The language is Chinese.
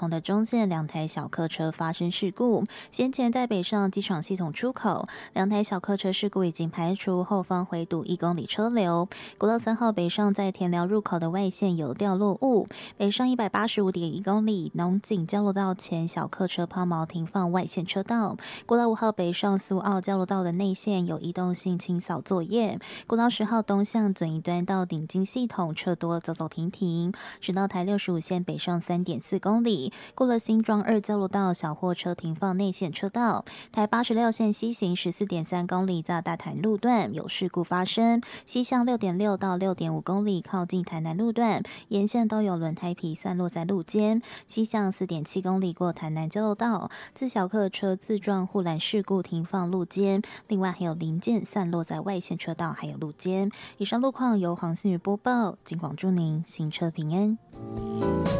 同的中线2台小客车发生事故。先前在北上机场系统出口，2台小客车事故已经排除，后方回堵1公里车流。国道3号北上在田寮入口的外线有掉落物，北上185.1公里农景交流道前小客车抛锚停放外线车道。国道5号北上苏澳交流道的内线有移动性清扫作业。国道10号东向准一端到顶金系统车多走走停停，直到台65线北上3.4公里，过了新庄2交流道小货车停放内线车道。台86线西行14.3公里在大潭路段有事故发生，西向6.6到6.5公里靠近台南路段沿线都有轮胎皮散落在路肩，西向4.7公里过台南交流道自小客车自撞护栏事故停放路肩，另外还有零件散落在外线车道还有路肩。以上路况由黄信宇播报，金广祝您行车平安。